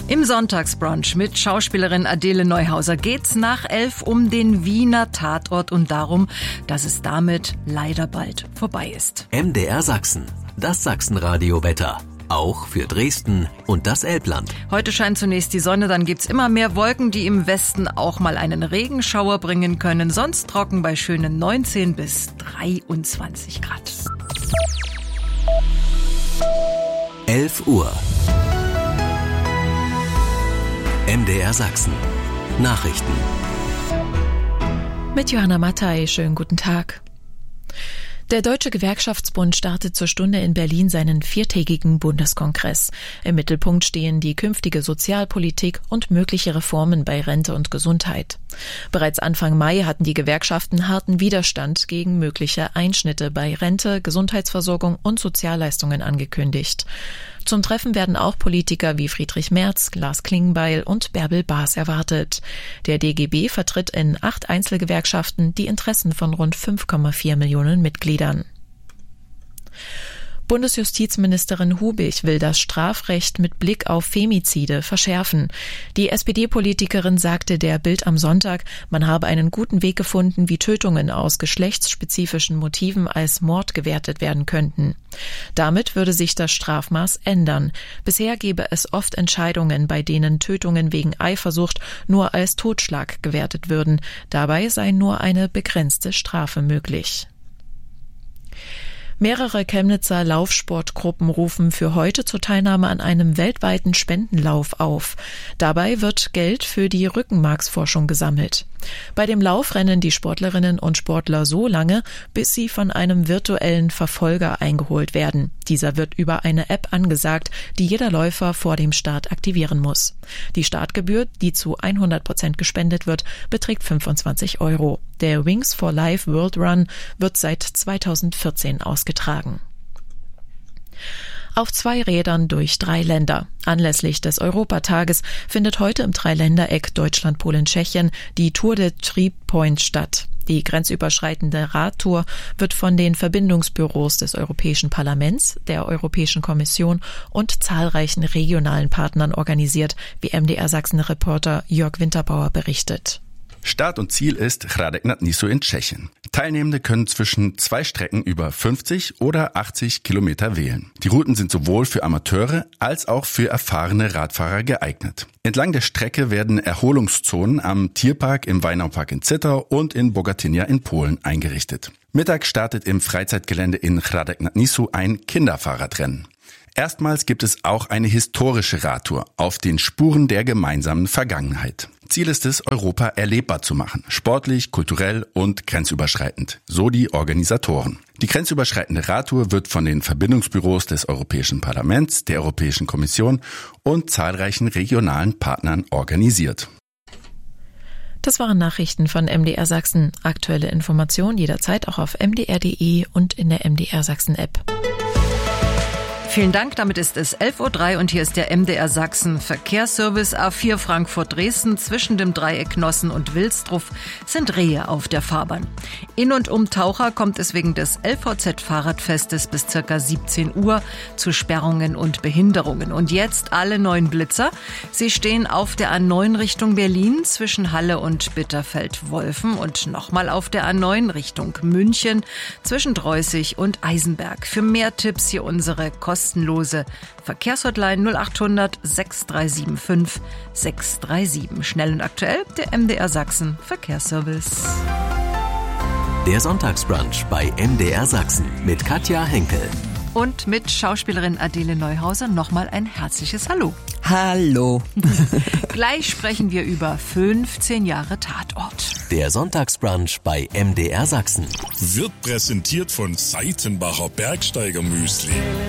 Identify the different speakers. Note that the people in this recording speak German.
Speaker 1: Im Sonntagsbrunch mit Schauspielerin Adele Neuhauser geht's nach 11 um den Wiener Tatort und darum, dass es damit leider bald vorbei ist.
Speaker 2: MDR Sachsen, das Sachsenradio-Wetter. Auch für Dresden und das Elbland.
Speaker 1: Heute scheint zunächst die Sonne, dann gibt's immer mehr Wolken, die im Westen auch mal einen Regenschauer bringen können. Sonst trocken bei schönen 19 bis 23 Grad.
Speaker 2: 11 Uhr. MDR Sachsen. Nachrichten.
Speaker 3: Mit Johanna Mattei, schönen guten Tag. Der Deutsche Gewerkschaftsbund startet zur Stunde in Berlin seinen 4-tägigen Bundeskongress. Im Mittelpunkt stehen die künftige Sozialpolitik und mögliche Reformen bei Rente und Gesundheit. Bereits Anfang Mai hatten die Gewerkschaften harten Widerstand gegen mögliche Einschnitte bei Rente, Gesundheitsversorgung und Sozialleistungen angekündigt. Zum Treffen werden auch Politiker wie Friedrich Merz, Lars Klingbeil und Bärbel Baas erwartet. Der DGB vertritt in 8 Einzelgewerkschaften die Interessen von rund 5,4 Millionen Mitgliedern. Bundesjustizministerin Hubig will das Strafrecht mit Blick auf Femizide verschärfen. Die SPD-Politikerin sagte der Bild am Sonntag, man habe einen guten Weg gefunden, wie Tötungen aus geschlechtsspezifischen Motiven als Mord gewertet werden könnten. Damit würde sich das Strafmaß ändern. Bisher gebe es oft Entscheidungen, bei denen Tötungen wegen Eifersucht nur als Totschlag gewertet würden. Dabei sei nur eine begrenzte Strafe möglich. Mehrere Chemnitzer Laufsportgruppen rufen für heute zur Teilnahme an einem weltweiten Spendenlauf auf. Dabei wird Geld für die Rückenmarksforschung gesammelt. Bei dem Lauf rennen die Sportlerinnen und Sportler so lange, bis sie von einem virtuellen Verfolger eingeholt werden. Dieser wird über eine App angesagt, die jeder Läufer vor dem Start aktivieren muss. Die Startgebühr, die zu 100% gespendet wird, beträgt 25 €. Der Wings for Life World Run wird seit 2014 ausgetragen. Auf 2 Rädern durch 3 Länder. Anlässlich des Europatages findet heute im Dreiländereck Deutschland, Polen, Tschechien die Tour de Tri-Point statt. Die grenzüberschreitende Radtour wird von den Verbindungsbüros des Europäischen Parlaments, der Europäischen Kommission und zahlreichen regionalen Partnern organisiert, wie MDR Sachsen-Reporter Jörg Winterbauer berichtet.
Speaker 4: Start und Ziel ist Hradec nad Nisou in Tschechien. Teilnehmende können zwischen 2 Strecken über 50 oder 80 Kilometer wählen. Die Routen sind sowohl für Amateure als auch für erfahrene Radfahrer geeignet. Entlang der Strecke werden Erholungszonen am Tierpark im Weinaupark in Zittau und in Bogatynia in Polen eingerichtet. Mittag startet im Freizeitgelände in Hradec nad Nisou ein Kinderfahrradrennen. Erstmals gibt es auch eine historische Radtour auf den Spuren der gemeinsamen Vergangenheit. Ziel ist es, Europa erlebbar zu machen, sportlich, kulturell und grenzüberschreitend, so die Organisatoren. Die grenzüberschreitende Radtour wird von den Verbindungsbüros des Europäischen Parlaments, der Europäischen Kommission und zahlreichen regionalen Partnern organisiert.
Speaker 3: Das waren Nachrichten von MDR Sachsen. Aktuelle Informationen jederzeit auch auf mdr.de und in der MDR Sachsen App.
Speaker 1: Vielen Dank, damit ist es 11:03 Uhr und hier ist der MDR Sachsen Verkehrsservice. A4 Frankfurt-Dresden zwischen dem Dreieck Nossen und Wilsdruff sind Rehe auf der Fahrbahn. In und um Taucher kommt es wegen des LVZ-Fahrradfestes bis ca. 17 Uhr zu Sperrungen und Behinderungen. Und jetzt alle 9 Blitzer. Sie stehen auf der A9 Richtung Berlin zwischen Halle und Bitterfeld-Wolfen und nochmal auf der A9 Richtung München zwischen Dreußig und Eisenberg. Für mehr Tipps hier unsere kostenlose Verkehrshotline 0800 6375 637. Schnell und aktuell der MDR Sachsen Verkehrsservice.
Speaker 2: Der Sonntagsbrunch bei MDR Sachsen mit Katja Henkel.
Speaker 1: Und mit Schauspielerin Adele Neuhauser nochmal ein herzliches Hallo.
Speaker 5: Hallo.
Speaker 1: Gleich sprechen wir über 15 Jahre Tatort.
Speaker 2: Der Sonntagsbrunch bei MDR Sachsen
Speaker 6: Wird präsentiert von Seitenbacher Bergsteiger Müsli.